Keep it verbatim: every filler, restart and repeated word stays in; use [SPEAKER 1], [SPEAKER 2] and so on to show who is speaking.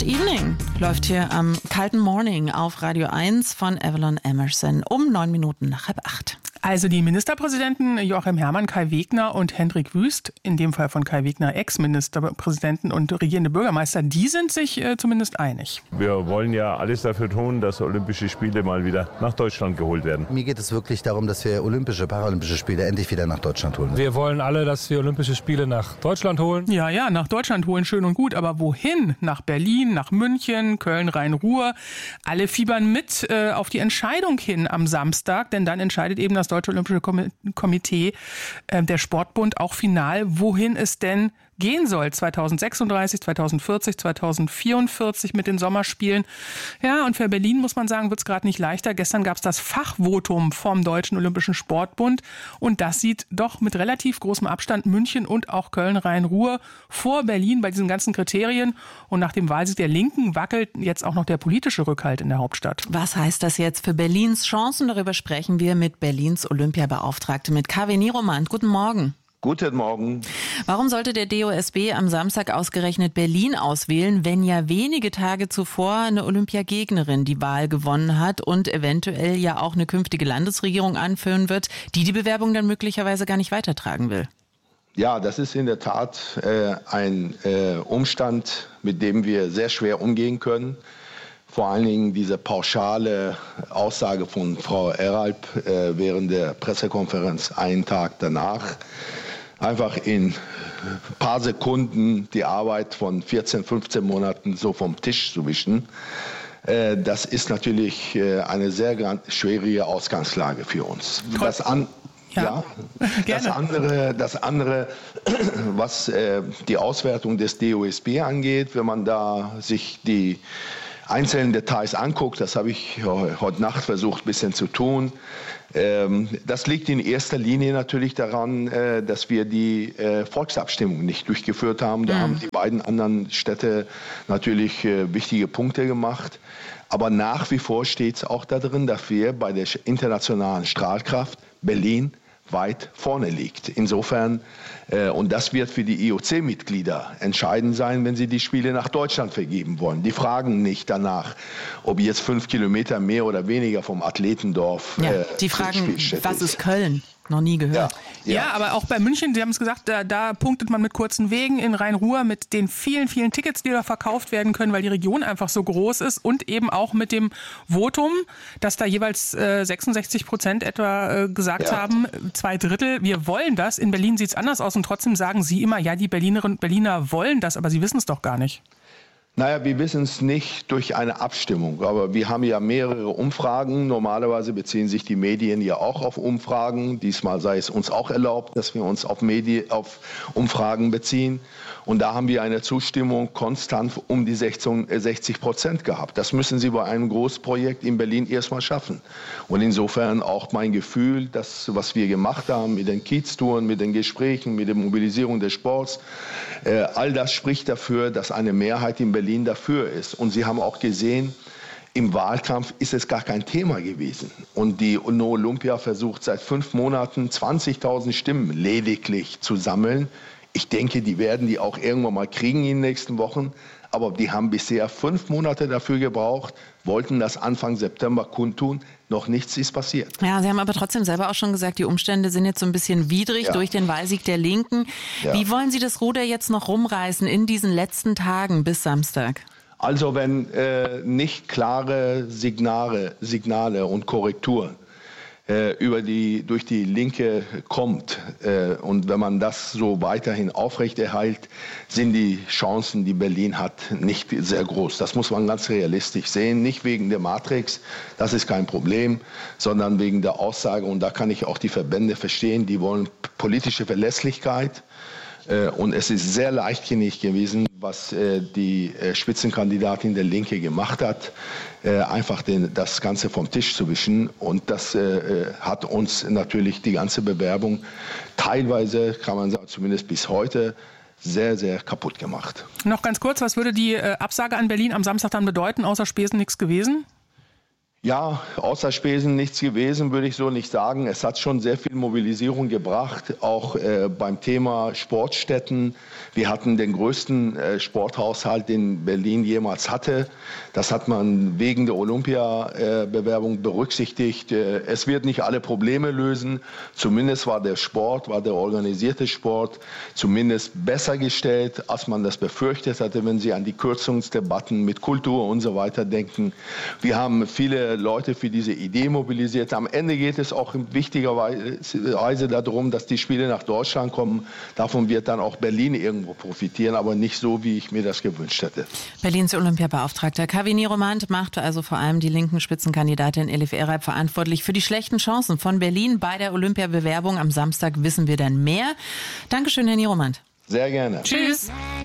[SPEAKER 1] Evening läuft hier am kalten Morning auf Radio eins von Evelyn Emerson um neun Minuten nach halb acht.
[SPEAKER 2] Also die Ministerpräsidenten Joachim Herrmann, Kai Wegner und Hendrik Wüst, in dem Fall von Kai Wegner Ex-Ministerpräsidenten und regierende Bürgermeister, die sind sich äh, zumindest einig.
[SPEAKER 3] Wir wollen ja alles dafür tun, dass Olympische Spiele mal wieder nach Deutschland geholt werden.
[SPEAKER 4] Mir geht es wirklich darum, dass wir Olympische, Paralympische Spiele endlich wieder nach Deutschland holen.
[SPEAKER 5] Wir wollen alle, dass wir Olympische Spiele nach Deutschland holen.
[SPEAKER 2] Ja, ja, nach Deutschland holen, schön und gut. Aber wohin? Nach Berlin, nach München, Köln, Rhein-Ruhr. Alle fiebern mit äh, auf die Entscheidung hin am Samstag, denn dann entscheidet eben das Deutsche Olympische Komitee, äh, der Sportbund, auch final, wohin es denn gehen soll. zweitausendsechsunddreißig, zweitausendvierzig, zweitausendvierundvierzig mit den Sommerspielen. Ja, und für Berlin, muss man sagen, wird es gerade nicht leichter. Gestern gab es das Fachvotum vom Deutschen Olympischen Sportbund und das sieht doch mit relativ großem Abstand München und auch Köln-Rhein-Ruhr vor Berlin bei diesen ganzen Kriterien. Und nach dem Wahlsieg der Linken wackelt jetzt auch noch der politische Rückhalt in der Hauptstadt.
[SPEAKER 1] Was heißt das jetzt für Berlins Chancen? Darüber sprechen wir mit Berlins Olympiabeauftragte, mit Kaveh Niromand. Guten Morgen.
[SPEAKER 6] Guten Morgen.
[SPEAKER 1] Warum sollte der D O S B am Samstag ausgerechnet Berlin auswählen, wenn ja wenige Tage zuvor eine Olympiagegnerin die Wahl gewonnen hat und eventuell ja auch eine künftige Landesregierung anführen wird, die die Bewerbung dann möglicherweise gar nicht weitertragen will?
[SPEAKER 6] Ja, das ist in der Tat äh, ein äh, Umstand, mit dem wir sehr schwer umgehen können. Vor allen Dingen diese pauschale Aussage von Frau Eralp äh, während der Pressekonferenz einen Tag danach. Einfach in ein paar Sekunden die Arbeit von vierzehn, fünfzehn Monaten so vom Tisch zu wischen. Äh, das ist natürlich äh, eine sehr schwierige Ausgangslage für uns. Das an
[SPEAKER 2] Ja,
[SPEAKER 6] ja, das andere, das andere, was äh, die Auswertung des D O S B angeht, wenn man da sich die einzelnen Details anguckt, das habe ich heute Nacht versucht, ein bisschen zu tun. Das liegt in erster Linie natürlich daran, dass wir die Volksabstimmung nicht durchgeführt haben. Da mhm. haben die beiden anderen Städte natürlich wichtige Punkte gemacht. Aber nach wie vor steht es auch da drin, dass wir bei der internationalen Strahlkraft Berlin weit vorne liegt. Insofern, äh, und das wird für die I O C-Mitglieder entscheidend sein, wenn sie die Spiele nach Deutschland vergeben wollen. Die fragen nicht danach, ob jetzt fünf Kilometer mehr oder weniger vom Athletendorf
[SPEAKER 1] ja,
[SPEAKER 6] äh,
[SPEAKER 1] die fragen, was ist Köln? Noch nie gehört.
[SPEAKER 2] Ja, ja. ja, aber auch bei München, Sie haben es gesagt, da, da punktet man mit kurzen Wegen in Rhein-Ruhr, mit den vielen, vielen Tickets, die da verkauft werden können, weil die Region einfach so groß ist und eben auch mit dem Votum, dass da jeweils äh, sechsundsechzig Prozent etwa äh, gesagt ja. haben, zwei Drittel, wir wollen das. In Berlin sieht es anders aus und trotzdem sagen Sie immer, ja, die Berlinerinnen und Berliner wollen das, aber Sie wissen es doch gar nicht.
[SPEAKER 6] Naja, wir wissen es nicht durch eine Abstimmung, aber wir haben ja mehrere Umfragen. Normalerweise beziehen sich die Medien ja auch auf Umfragen. Diesmal sei es uns auch erlaubt, dass wir uns auf, Medien, auf Umfragen beziehen. Und da haben wir eine Zustimmung konstant um die sechzig Prozent gehabt. Das müssen Sie bei einem Großprojekt in Berlin erstmal schaffen. Und insofern auch mein Gefühl, das, was wir gemacht haben mit den Kieztouren, mit den Gesprächen, mit der Mobilisierung des Sports, äh, all das spricht dafür, dass eine Mehrheit in Berlin dafür ist. Und Sie haben auch gesehen, im Wahlkampf ist es gar kein Thema gewesen. Und die No Olympia versucht seit fünf Monaten zwanzigtausend Stimmen lediglich zu sammeln. Ich denke, die werden die auch irgendwann mal kriegen in den nächsten Wochen. Aber die haben bisher fünf Monate dafür gebraucht, wollten das Anfang September kundtun. Noch nichts ist passiert.
[SPEAKER 1] Ja, Sie haben aber trotzdem selber auch schon gesagt, die Umstände sind jetzt so ein bisschen widrig ja. durch den Wahlsieg der Linken. Ja. Wie wollen Sie das Ruder jetzt noch rumreißen in diesen letzten Tagen bis Samstag?
[SPEAKER 6] Also wenn äh, nicht klare Signale, Signale und Korrekturen über die, durch die Linke kommt. Und wenn man das so weiterhin aufrechterhält, sind die Chancen, die Berlin hat, nicht sehr groß. Das muss man ganz realistisch sehen. Nicht wegen der Matrix, das ist kein Problem, sondern wegen der Aussage. Und da kann ich auch die Verbände verstehen, die wollen politische Verlässlichkeit. Und es ist sehr leichtsinnig gewesen, was die Spitzenkandidatin der Linke gemacht hat, einfach den, das Ganze vom Tisch zu wischen. Und das hat uns natürlich die ganze Bewerbung teilweise, kann man sagen, zumindest bis heute, sehr, sehr kaputt gemacht.
[SPEAKER 2] Noch ganz kurz, was würde die Absage an Berlin am Samstag dann bedeuten, außer Spesen nichts gewesen?
[SPEAKER 6] Ja, außer Spesen nichts gewesen, würde ich so nicht sagen. Es hat schon sehr viel Mobilisierung gebracht, auch äh, beim Thema Sportstätten. Wir hatten den größten äh, Sporthaushalt, den Berlin jemals hatte. Das hat man wegen der Olympia-Bewerbung äh, berücksichtigt. Äh, es wird nicht alle Probleme lösen. Zumindest war der Sport, war der organisierte Sport zumindest besser gestellt, als man das befürchtet hatte, wenn Sie an die Kürzungsdebatten mit Kultur und so weiter denken. Wir haben viele Leute für diese Idee mobilisiert. Am Ende geht es auch in wichtiger Weise darum, dass die Spiele nach Deutschland kommen. Davon wird dann auch Berlin irgendwo profitieren, aber nicht so, wie ich mir das gewünscht hätte.
[SPEAKER 1] Berlins Olympiabeauftragter Kaveh Niromand machte also vor allem die linken Spitzenkandidatin Elif Erayb verantwortlich für die schlechten Chancen von Berlin bei der Olympiabewerbung. Am Samstag wissen wir dann mehr. Dankeschön, Herr Niromand.
[SPEAKER 6] Sehr gerne.
[SPEAKER 2] Tschüss.